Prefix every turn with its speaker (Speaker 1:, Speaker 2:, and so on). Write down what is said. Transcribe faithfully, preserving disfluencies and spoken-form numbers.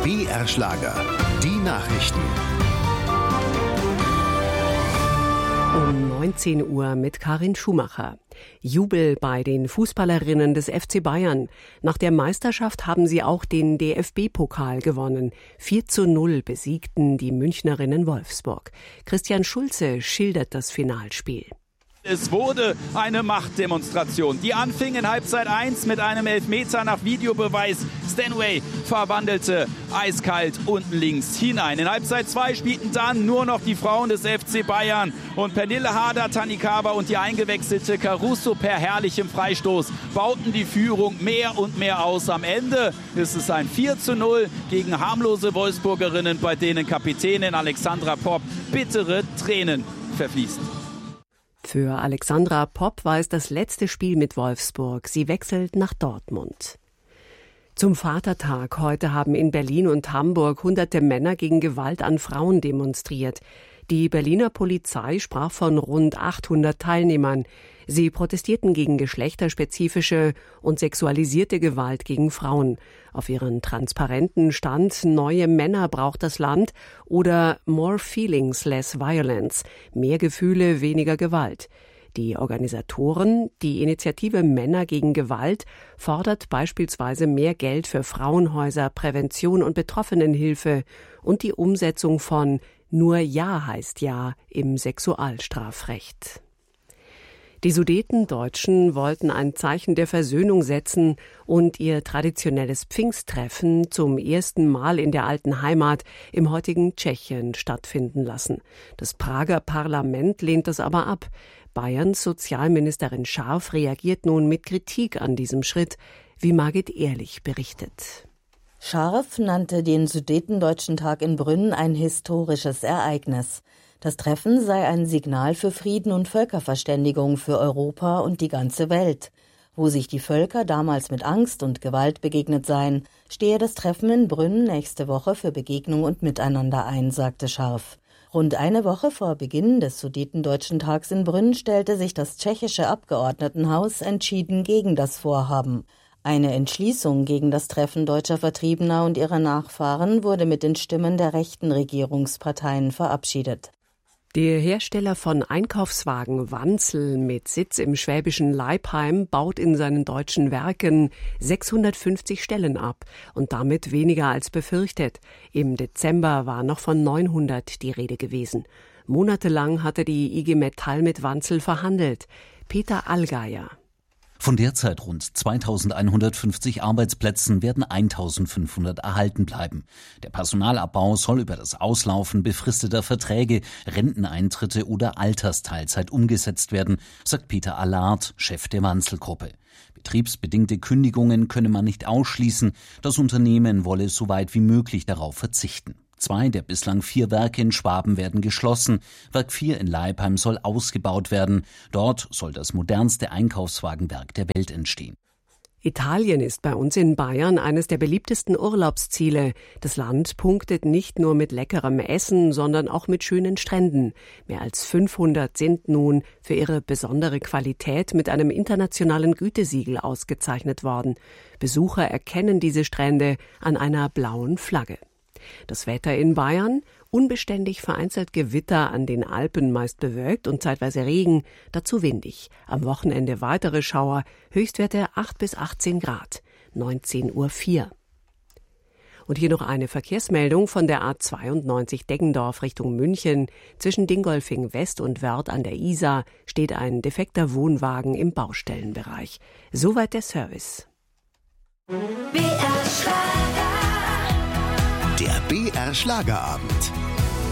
Speaker 1: B R-Schlager, die Nachrichten.
Speaker 2: Um neunzehn Uhr mit Karin Schumacher. Jubel bei den Fußballerinnen des F C Bayern. Nach der Meisterschaft haben sie auch den D F B-Pokal gewonnen. vier zu null besiegten die Münchnerinnen Wolfsburg. Christian Schulze schildert das Finalspiel.
Speaker 3: Es wurde eine Machtdemonstration, die anfing in Halbzeit eins mit einem Elfmeter nach Videobeweis. Stanway verwandelte eiskalt unten links hinein. In Halbzeit zwei spielten dann nur noch die Frauen des F C Bayern und Pernille Harder, Tanikawa und die eingewechselte Caruso per herrlichem Freistoß bauten die Führung mehr und mehr aus. Am Ende ist es ein vier zu null gegen harmlose Wolfsburgerinnen, bei denen Kapitänin Alexandra Popp bittere Tränen verfließt.
Speaker 2: Für Alexandra Popp war es das letzte Spiel mit Wolfsburg. Sie wechselt nach Dortmund. Zum Vatertag heute haben in Berlin und Hamburg hunderte Männer gegen Gewalt an Frauen demonstriert. Die Berliner Polizei sprach von rund achthundert Teilnehmern. Sie protestierten gegen geschlechterspezifische und sexualisierte Gewalt gegen Frauen. Auf ihren Transparenten stand „Neue Männer braucht das Land" oder „More Feelings, Less Violence", mehr Gefühle, weniger Gewalt. Die Organisatoren, die Initiative Männer gegen Gewalt, fordert beispielsweise mehr Geld für Frauenhäuser, Prävention und Betroffenenhilfe und die Umsetzung von „Nur Ja heißt Ja" im Sexualstrafrecht. Die Sudetendeutschen wollten ein Zeichen der Versöhnung setzen und ihr traditionelles Pfingsttreffen zum ersten Mal in der alten Heimat im heutigen Tschechien stattfinden lassen. Das Prager Parlament lehnt das aber ab. Bayerns Sozialministerin Scharf reagiert nun mit Kritik an diesem Schritt, wie Margit Ehrlich berichtet.
Speaker 4: Scharf nannte den Sudetendeutschen Tag in Brünn ein historisches Ereignis. Das Treffen sei ein Signal für Frieden und Völkerverständigung für Europa und die ganze Welt. Wo sich die Völker damals mit Angst und Gewalt begegnet seien, stehe das Treffen in Brünn nächste Woche für Begegnung und Miteinander ein, sagte Scharf. Rund eine Woche vor Beginn des Sudetendeutschen Tags in Brünn stellte sich das tschechische Abgeordnetenhaus entschieden gegen das Vorhaben. Eine Entschließung gegen das Treffen deutscher Vertriebener und ihrer Nachfahren wurde mit den Stimmen der rechten Regierungsparteien verabschiedet.
Speaker 2: Der Hersteller von Einkaufswagen Wanzel mit Sitz im schwäbischen Leipheim baut in seinen deutschen Werken sechshundertfünfzig Stellen ab und damit weniger als befürchtet. Im Dezember war noch von neunhundert die Rede gewesen. Monatelang hatte die I G Metall mit Wanzel verhandelt. Peter Allgeier.
Speaker 5: Von derzeit rund zweitausendeinhundertfünfzig Arbeitsplätzen werden eintausendfünfhundert erhalten bleiben. Der Personalabbau soll über das Auslaufen befristeter Verträge, Renteneintritte oder Altersteilzeit umgesetzt werden, sagt Peter Allard, Chef der Wanzel-Gruppe. Betriebsbedingte Kündigungen könne man nicht ausschließen. Das Unternehmen wolle so weit wie möglich darauf verzichten. Zwei der bislang vier Werke in Schwaben werden geschlossen. Werk vier in Leipheim soll ausgebaut werden. Dort soll das modernste Einkaufswagenwerk der Welt entstehen.
Speaker 2: Italien ist bei uns in Bayern eines der beliebtesten Urlaubsziele. Das Land punktet nicht nur mit leckerem Essen, sondern auch mit schönen Stränden. Mehr als fünfhundert sind nun für ihre besondere Qualität mit einem internationalen Gütesiegel ausgezeichnet worden. Besucher erkennen diese Strände an einer blauen Flagge. Das Wetter in Bayern: unbeständig, vereinzelt Gewitter, an den Alpen meist bewölkt und zeitweise Regen, dazu windig. Am Wochenende weitere Schauer, Höchstwerte acht bis achtzehn Grad, neunzehn Uhr vier. Und hier noch eine Verkehrsmeldung von der A zweiundneunzig Deggendorf Richtung München. Zwischen Dingolfing West und Wörth an der Isar steht ein defekter Wohnwagen im Baustellenbereich. Soweit der Service.
Speaker 1: Der B R Schlagerabend.